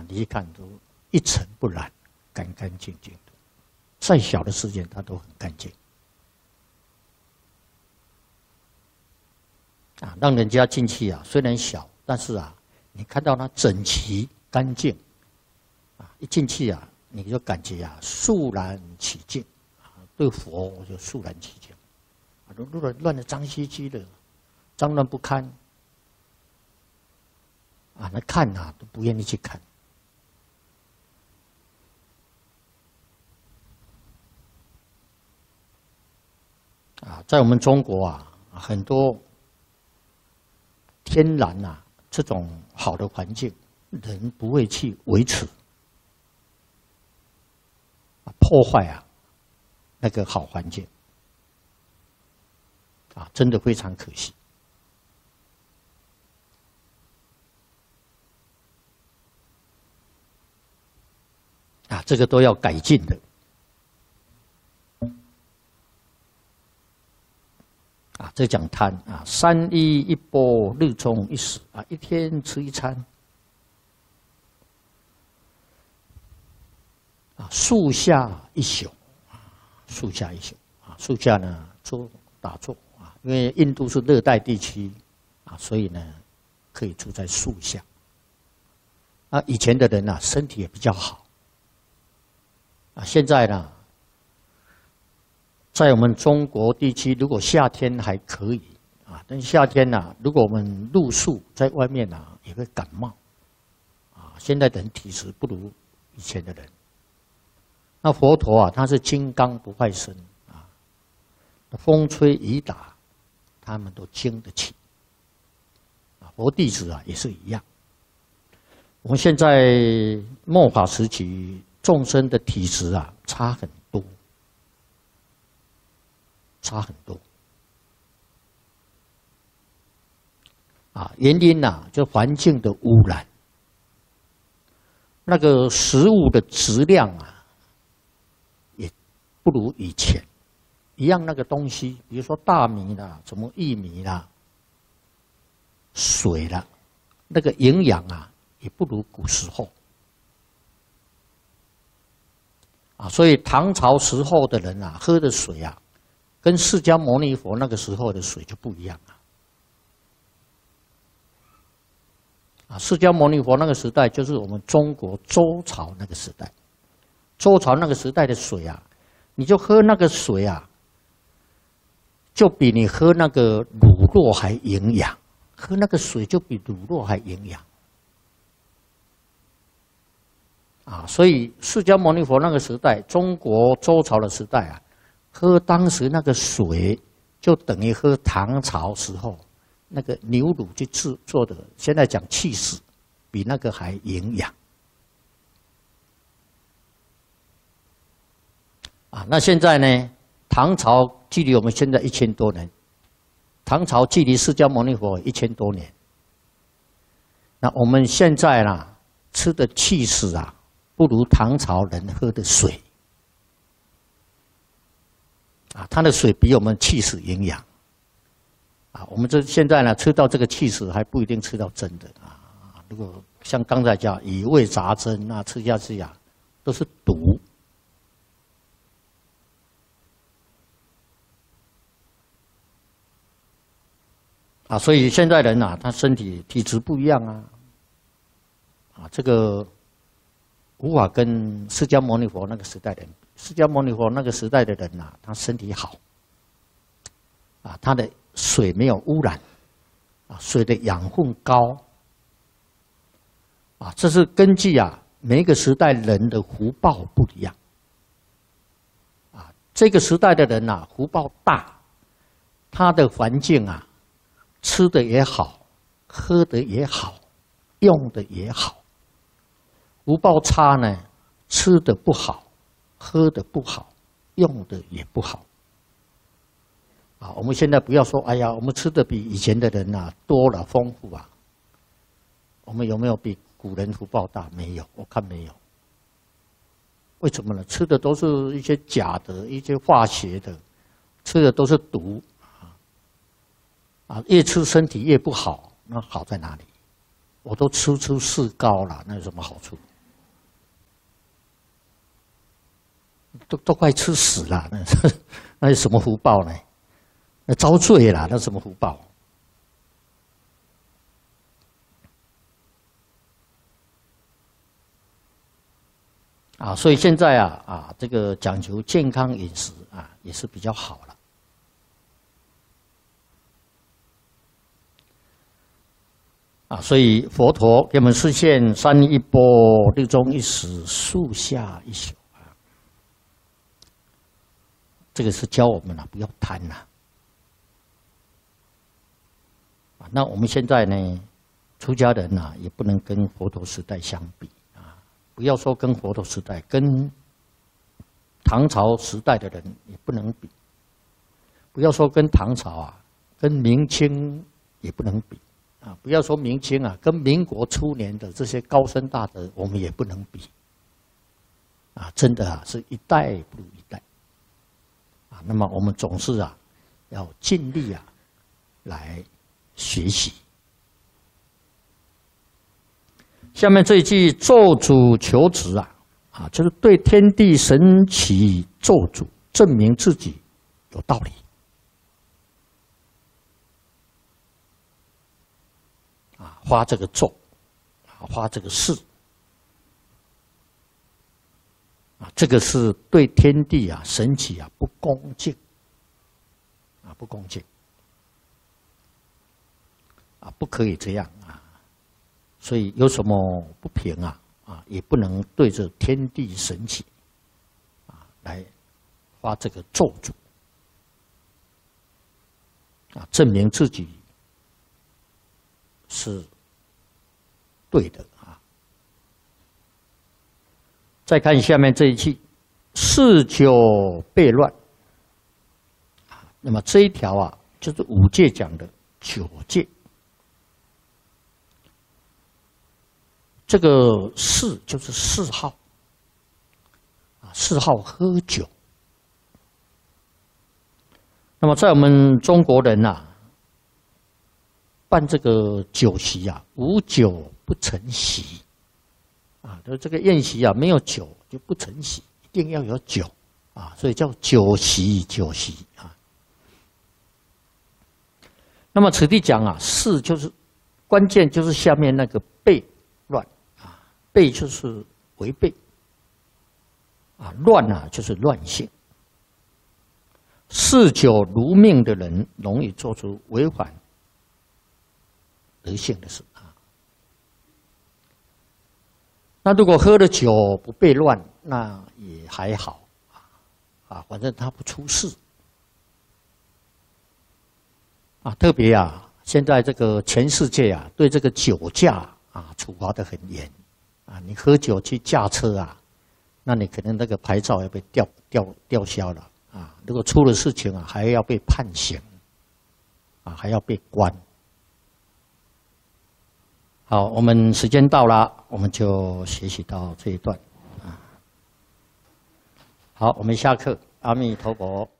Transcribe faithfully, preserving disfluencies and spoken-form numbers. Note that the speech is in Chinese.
啊，你一看都一尘不染，干干净净的。再小的事件，它都很干净。啊，让人家进去啊，虽然小，但是啊，你看到它整齐干净，啊，一进去啊，你就感觉啊，肃然起敬，啊，对佛我就肃然起敬。啊，如果乱的脏兮兮的，脏乱不堪，啊，那看啊都不愿意去看。啊，在我们中国啊，很多天然啊这种好的环境，人不会去维持，破坏啊那个好环境，啊，真的非常可惜。啊，这个都要改进的。啊，这讲贪啊，三衣一钵，日中一食啊，一天吃一餐。啊，树下一宿，啊，树下一宿啊，树下呢坐打坐啊，因为印度是热带地区啊，所以呢可以住在树下。啊，以前的人啊，身体也比较好。啊，现在呢？在我们中国地区，如果夏天还可以啊，但是夏天呢、啊，如果我们露宿在外面呢、啊，也会感冒。啊，现在的人体质不如以前的人。那佛陀啊，他是金刚不坏身啊，风吹雨打，他们都经得起。啊，佛弟子啊也是一样。我们现在末法时期，众生的体质啊差很多。差很多，啊，原因呐、啊，就环境的污染，那个食物的质量啊，也不如以前，一样那个东西，比如说大米啦，什么玉米啦，水啦，那个营养啊，也不如古时候，啊，所以唐朝时候的人啊，喝的水啊。跟释迦牟尼佛那个时候的水就不一样了。啊，释迦牟尼佛那个时代就是我们中国周朝那个时代，周朝那个时代的水啊，你就喝那个水啊，就比你喝那个乳酪还营养，喝那个水就比乳酪还营养。啊，所以释迦牟尼佛那个时代，中国周朝的时代啊。喝当时那个水，就等于喝唐朝时候那个牛乳去制作的，现在讲气死，比那个还营养。啊，那现在呢？唐朝距离我们现在一千多年，唐朝距离释迦牟尼佛一千多年。那我们现在呢，吃的气死啊，不如唐朝人喝的水。啊，它的水比我们气死营养，啊，我们这现在呢吃到这个气死还不一定吃到真的啊。如果像刚才讲以味杂珍，那吃下去呀、啊，都是毒。啊，所以现在人啊，他身体体质不一样啊，啊，这个无法跟释迦牟尼佛那个时代的人。释迦牟尼佛那个时代的人呐、啊，他身体好，啊，他的水没有污染，啊，水的养分高，啊，这是根据啊每一个时代人的福报不一样，啊，这个时代的人呐、啊，福报大，他的环境啊，吃的也好，喝的也好，用的也好，福报差呢，吃的不好。喝的不好，用的也不好，啊！我们现在不要说，哎呀，我们吃的比以前的人啊多了，丰富啊。我们有没有比古人福报大？没有，我看没有。为什么呢？吃的都是一些假的，一些化学的，吃的都是毒啊！啊，越吃身体越不好，那好在哪里？我都吃出四高了，那有什么好处？ 都都快吃死了，那那是什么福报呢？那遭罪了，那什么福报？啊，所以现在啊啊，这个讲求健康饮食啊，也是比较好了。啊，所以佛陀给我们示现三一波，六中一时，树下一宿啊。这个是教我们啊，不要贪呐。啊，那我们现在呢，出家人呐、啊，也不能跟佛陀时代相比。不要说跟佛陀时代，跟唐朝时代的人也不能比。不要说跟唐朝啊，跟明清也不能比啊。不要说明清啊，跟民国初年的这些高僧大德，我们也不能比。啊，真的啊，是一代不如一代。啊，那么我们总是啊，要尽力啊，来学习。下面这一句咒诅求职啊，啊，就是对天地神起咒诅，证明自己有道理。啊，发这个咒，啊，发这个誓，啊，这个是对天地啊、神起啊不恭敬，啊，不恭敬，啊，不可以这样啊。所以有什么不平啊啊，也不能对着天地神起啊来发这个咒诅啊，证明自己是对的啊。再看下面这一句，嗜酒悖乱啊，那么这一条啊，就是五戒讲的酒戒。这个嗜就是嗜好，啊，嗜好喝酒。那么在我们中国人呐、啊，办这个酒席啊，无酒不成席，啊，就这个宴席啊，没有酒就不成席，一定要有酒，啊，所以叫酒席，酒席啊。那么此地讲啊，嗜就是关键就是下面那个悖乱。悖就是违背，啊，乱啊就是乱性。嗜酒如命的人，容易做出违反德性的事啊。那如果喝了酒不悖乱，那也还好啊，啊，反正他不出事啊。特别啊，现在这个全世界啊，对这个酒驾啊处罚得很严。啊，你喝酒去驾车啊，那你可能那个牌照要被吊吊吊销了啊！如果出了事情啊，还要被判刑，啊，还要被关。好，我们时间到了，我们就学习到这一段啊。好，我们下课，阿弥陀佛。